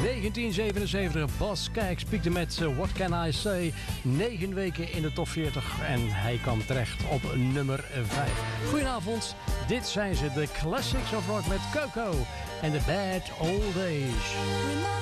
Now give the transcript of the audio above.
1977, Bas Kijks piekte met What Can I Say. 9 weken in de top 40 en hij kwam terecht op nummer 5. Goedenavond, dit zijn ze, de Classics of Rock met Coco en The Bad Old Days.